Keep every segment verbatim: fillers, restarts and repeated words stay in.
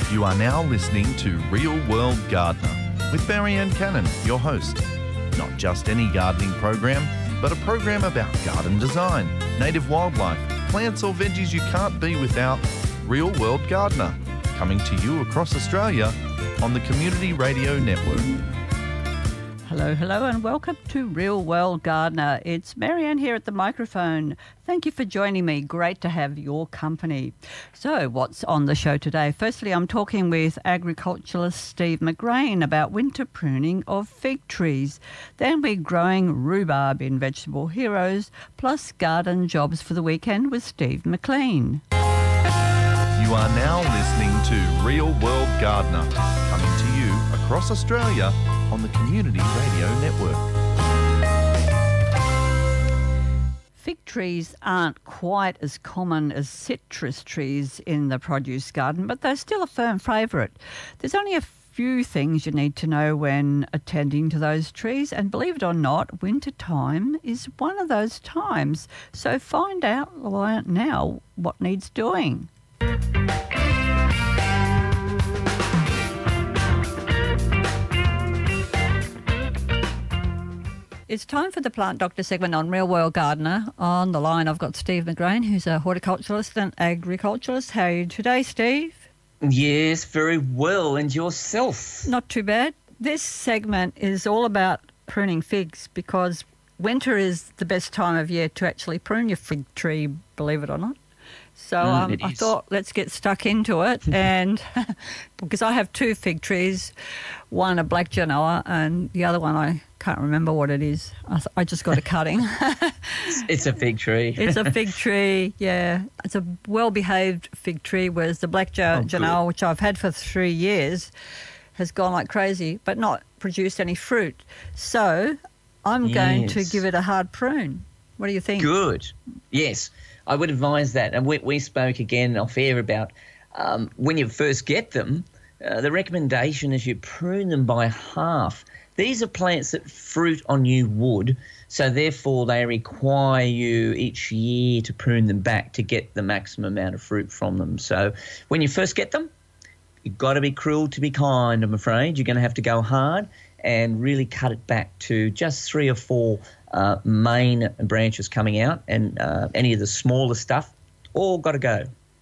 You are now listening to Real World Gardener with Marianne Cannon, your host. Not just any gardening program, but a program about garden design, native wildlife, plants or veggies you can't be without. Real World Gardener, coming to you across Australia on the Community Radio Network. Hello, hello, and welcome to Real World Gardener. It's Marianne here at the microphone. Thank you for joining me. Great to have your company. So, what's on the show today? Firstly, I'm talking with agriculturalist Steve McGrain about winter pruning of fig trees. Then we're growing rhubarb in Vegetable Heroes, plus garden jobs for the weekend with Steve McLean. You are now listening to Real World Gardener, coming to you across Australia on the Community Radio Network. Fig trees aren't quite as common as citrus trees in the produce garden, but they're still a firm favourite. There's only a few things you need to know when attending to those trees, and believe it or not, winter time is one of those times. So find out now what needs doing. It's time for the Plant Doctor segment on Real World Gardener. On the line, I've got Steve McGrain, who's a horticulturalist and agriculturalist. How are you today, Steve? Yes, very well. And yourself? Not too bad. This segment is all about pruning figs because winter is the best time of year to actually prune your fig tree, believe it or not. So mm, um, I thought let's get stuck into it, and because I have two fig trees, one a black Genoa and the other one I can't remember what it is. I, I just got a cutting. It's a fig tree. It's a fig tree, yeah. It's a well-behaved fig tree, whereas the black jo- oh, Genoa, which I've had for three years, has gone like crazy, but not produced any fruit. So I'm yes. going to give it a hard prune. What do you think? Good. Yes. I would advise that. And we, we spoke again off air about um, when you first get them, uh, the recommendation is you prune them by half. These are plants that fruit on new wood, so therefore they require you each year to prune them back to get the maximum amount of fruit from them. So when you first get them, you've got to be cruel to be kind, I'm afraid. You're going to have to go hard and really cut it back to just three or four uh, main branches coming out, and uh, any of the smaller stuff, all got to go.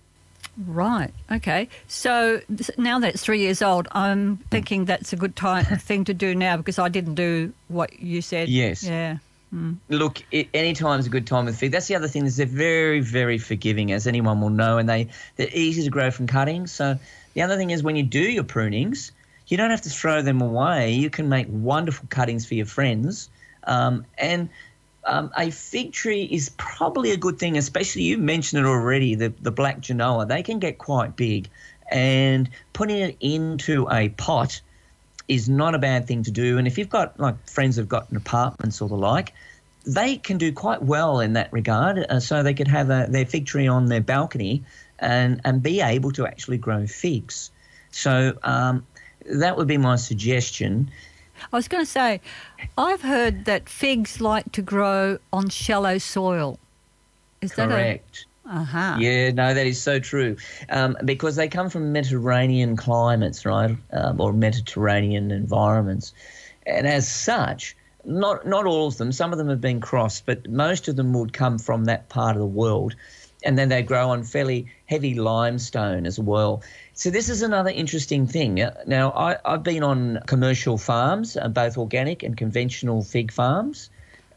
Right, okay. So now that it's three years old, I'm thinking that's a good time thing to do now because I didn't do what you said. Yes. Yeah. Mm. Look, it, any time's a good time with fig. That's the other thing is they're very, very forgiving, as anyone will know, and they, they're easy to grow from cuttings. So the other thing is when you do your prunings, you don't have to throw them away. You can make wonderful cuttings for your friends. Um, and um, a fig tree is probably a good thing, especially you mentioned it already, the, the black Genoa. They can get quite big, and putting it into a pot is not a bad thing to do. And if you've got like friends who've got apartments or the like, they can do quite well in that regard. Uh, so they could have a, their fig tree on their balcony and, and be able to actually grow figs. So um, that would be my suggestion. I was going to say, I've heard that figs like to grow on shallow soil. Is Correct. that a... Uh-huh. Yeah, no, that is so true. Um, because they come from Mediterranean climates, right, um, or Mediterranean environments. And as such, not not all of them, some of them have been crossed, but most of them would come from that part of the world. And then they grow on fairly heavy limestone as well. So this is another interesting thing. Now, I, I've been on commercial farms, uh, both organic and conventional fig farms,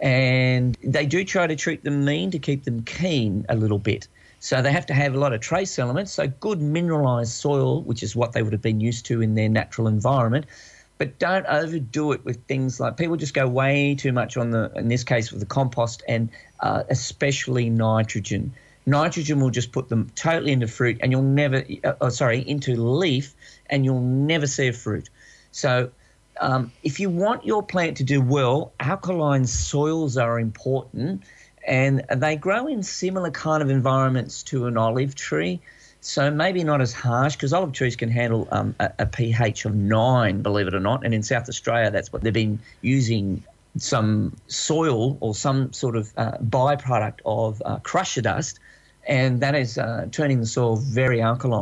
and they do try to treat them mean to keep them keen a little bit. So they have to have a lot of trace elements, so good mineralised soil, which is what they would have been used to in their natural environment. But don't overdo it with things like people just go way too much on the, in this case, with the compost and uh, especially nitrogen. Nitrogen will just put them totally into fruit and you'll never, uh, oh, sorry, into leaf and you'll never see a fruit. So um, if you want your plant to do well, alkaline soils are important, and they grow in similar kind of environments to an olive tree. So maybe not as harsh, because olive trees can handle um, a, a pH of nine, believe it or not. And in South Australia, that's what they've been using, some soil or some sort of uh, byproduct of uh, crusher dust, and that is uh, turning the soil very alkaline.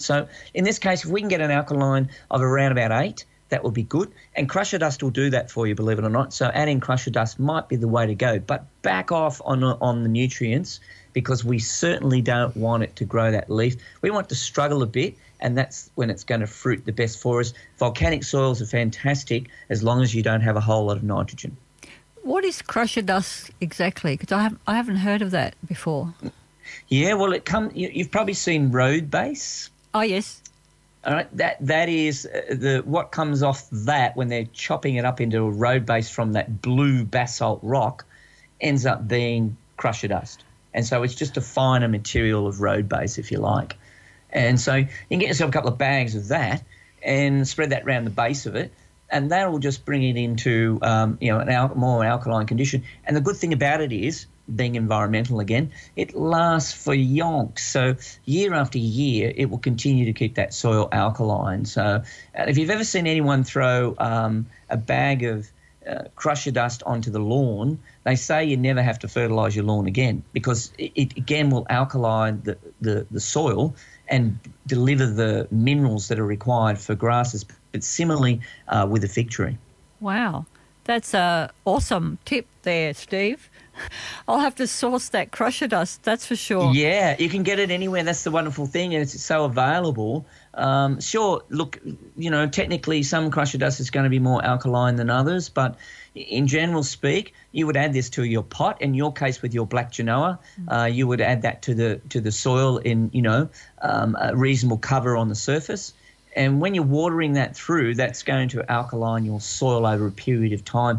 So in this case, if we can get an alkaline of around about eight, that will be good. And crusher dust will do that for you, believe it or not. So adding crusher dust might be the way to go. But back off on, on the nutrients, because we certainly don't want it to grow that leaf. We want it to struggle a bit, and that's when it's going to fruit the best for us. Volcanic soils are fantastic as long as you don't have a whole lot of nitrogen. What is crusher dust exactly? Because I haven't, I haven't heard of that before. Yeah, well, it come. You, you've probably seen road base. Oh, yes. All right, that that is uh, the what comes off that when they're chopping it up into a road base from that blue basalt rock ends up being crusher dust. And so it's just a finer material of road base, if you like. And so you can get yourself a couple of bags of that and spread that around the base of it, and that will just bring it into um, you know an al- more alkaline condition. And the good thing about it is, being environmental again, it lasts for yonks. So year after year, it will continue to keep that soil alkaline. So uh, if you've ever seen anyone throw um, a bag of uh, crusher dust onto the lawn, they say you never have to fertilise your lawn again, because it, it again will alkaline the, the, the soil and deliver the minerals that are required for grasses. But similarly uh, with the fig tree. Wow, that's a awesome tip there, Steve. I'll have to source that crusher dust, that's for sure. Yeah, you can get it anywhere. That's the wonderful thing, and it's so available. Um, sure, look, you know, technically some crusher dust is going to be more alkaline than others, but in general speak, you would add this to your pot. In your case, with your black Genoa, uh, you would add that to the to the soil in, you know, um, a reasonable cover on the surface. And when you're watering that through, that's going to alkaline your soil over a period of time.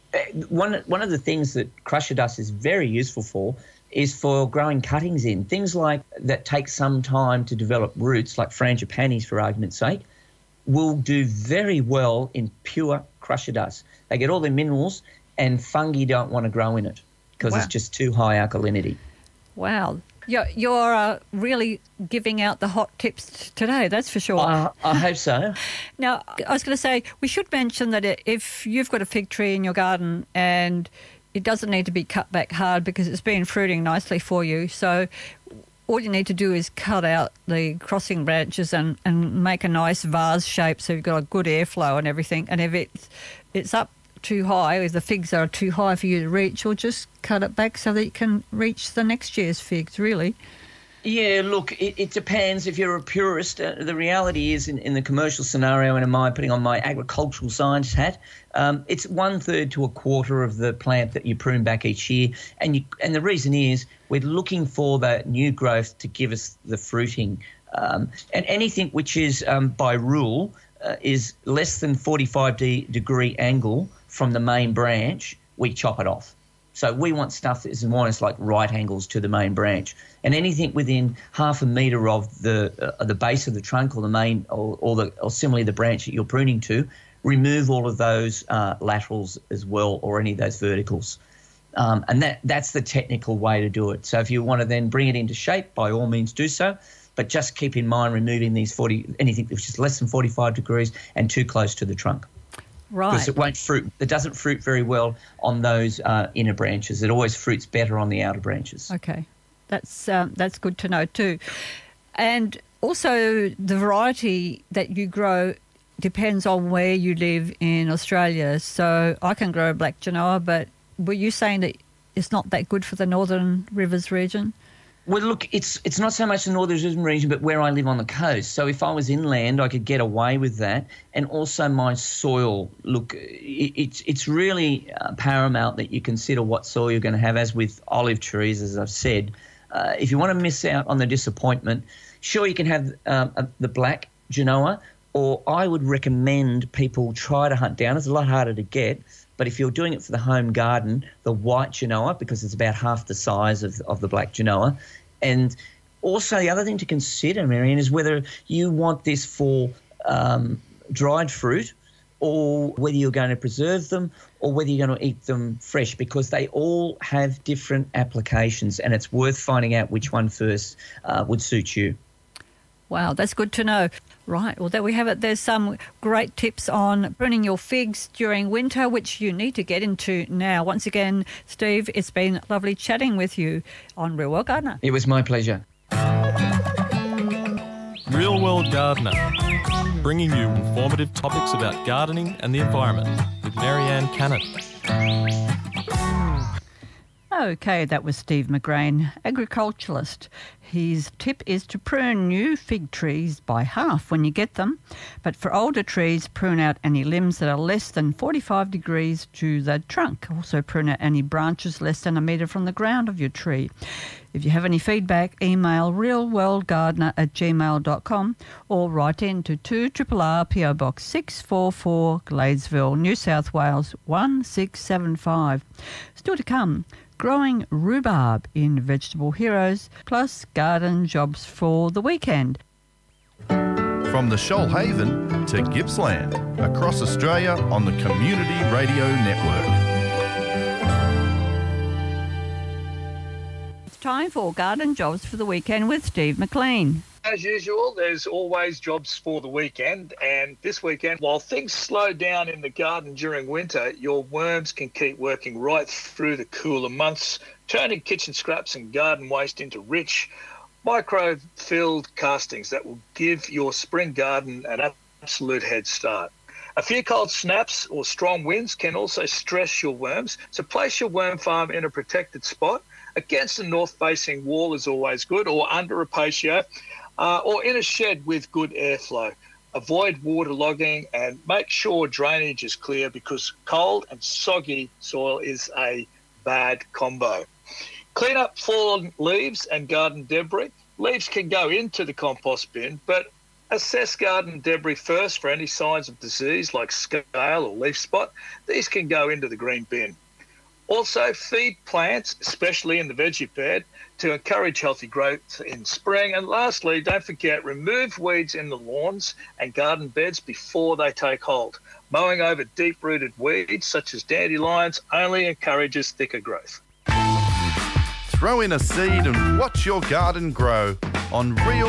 One one of the things that crusher dust is very useful for is for growing cuttings in. Things like that take some time to develop roots, like frangipanis, for argument's sake, will do very well in pure crusher dust. They get all their minerals, and fungi don't want to grow in it because Wow. it's just too high alkalinity. Wow. You're, you're uh, really giving out the hot tips today, that's for sure. Uh, I hope so. Now, I was going to say, we should mention that if you've got a fig tree in your garden and it doesn't need to be cut back hard because it's been fruiting nicely for you, so all you need to do is cut out the crossing branches and, and make a nice vase shape so you've got a good airflow and everything. And if it's, it's up too high, if the figs are too high for you to reach, or just cut it back so that you can reach the next year's figs, really. Yeah, look, it, it depends. If you're a purist, uh, the reality is in, in the commercial scenario, and in my putting on my agricultural science hat, um, it's one third to a quarter of the plant that you prune back each year. And you, and the reason is we're looking for that new growth to give us the fruiting. Um, and anything which is um, by rule uh, is less than forty-five degree angle from the main branch, we chop it off. So we want stuff that is more or less like right angles to the main branch. And anything within half a metre of the uh, the base of the trunk or the main or, or, the, or similarly the branch that you're pruning to, remove all of those uh, laterals as well, or any of those verticals. Um, and that that's the technical way to do it. So if you want to then bring it into shape, by all means do so. But just keep in mind removing these forty anything which is less than forty-five degrees and too close to the trunk. Right. Because it won't fruit. It doesn't fruit very well on those uh, inner branches. It always fruits better on the outer branches. Okay. That's um, that's good to know too. And also the variety that you grow depends on where you live in Australia. So I can grow black Genoa, but were you saying that it's not that good for the Northern Rivers region? Well, look, it's it's not so much the northern region, but where I live on the coast. So if I was inland, I could get away with that. And also my soil. Look, it, it's it's really uh, paramount that you consider what soil you're going to have. As with olive trees, as I've said, uh, if you want to miss out on the disappointment, sure, you can have um, a, the black Genoa, or I would recommend people try to hunt down. It's a lot harder to get. But if you're doing it for the home garden, the white Genoa, because it's about half the size of, of the black Genoa. And also the other thing to consider, Marianne, is whether you want this for um, dried fruit, or whether you're going to preserve them, or whether you're going to eat them fresh, because they all have different applications, and it's worth finding out which one first uh, would suit you. Wow, that's good to know. Right, well, there we have it. There's some great tips on pruning your figs during winter, which you need to get into now. Once again, Steve, it's been lovely chatting with you on Real World Gardener. It was my pleasure. Real World Gardener, bringing you informative topics about gardening and the environment with Marianne Cannon. Okay, that was Steve McGrain, agriculturalist. His tip is to prune new fig trees by half when you get them, but for older trees, prune out any limbs that are less than forty-five degrees to the trunk. Also prune out any branches less than a metre from the ground of your tree. If you have any feedback, email realworldgardener at gmail dot com or write in to two R R R P O Box six four four, Gladesville, New South Wales one six seven five. Still to come, growing rhubarb in Vegetable Heroes, plus garden jobs for the weekend. From the Shoalhaven to Gippsland, across Australia on the Community Radio Network. It's time for garden jobs for the weekend with Steve McLean. As usual, there's always jobs for the weekend, and this weekend, while things slow down in the garden during winter, your worms can keep working right through the cooler months, turning kitchen scraps and garden waste into rich, micro-filled castings that will give your spring garden an absolute head start. A few cold snaps or strong winds can also stress your worms, so place your worm farm in a protected spot. Against a north-facing wall is always good, or under a patio, Uh, or in a shed with good airflow. Avoid waterlogging and make sure drainage is clear, because cold and soggy soil is a bad combo. Clean up fallen leaves and garden debris. Leaves can go into the compost bin, but assess garden debris first for any signs of disease like scale or leaf spot. These can go into the green bin. Also, feed plants, especially in the veggie bed, to encourage healthy growth in spring. And lastly, don't forget, remove weeds in the lawns and garden beds before they take hold. Mowing over deep-rooted weeds, such as dandelions, only encourages thicker growth. Throw in a seed and watch your garden grow on Real